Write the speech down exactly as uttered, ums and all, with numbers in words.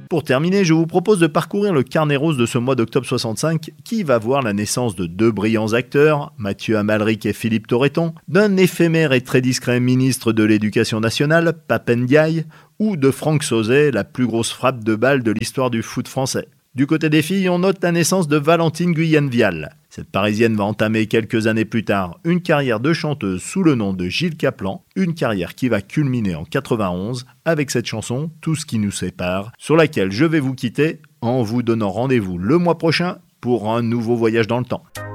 Pour terminer, je vous propose de parcourir le carnet rose de ce mois d'octobre soixante-cinq qui va voir la naissance de deux brillants acteurs, Mathieu Amalric et Philippe Torreton, d'un éphémère et très discret ministre de l'Éducation nationale, Pape Ndiaye, ou de Franck Sauzet, la plus grosse frappe de balle de l'histoire du foot français. Du côté des filles, on note la naissance de Valentine Guyenne-Vial. Cette Parisienne va entamer quelques années plus tard une carrière de chanteuse sous le nom de Gilles Caplan, une carrière qui va culminer en quatre-vingt-onze avec cette chanson « Tout ce qui nous sépare », sur laquelle je vais vous quitter en vous donnant rendez-vous le mois prochain pour un nouveau voyage dans le temps.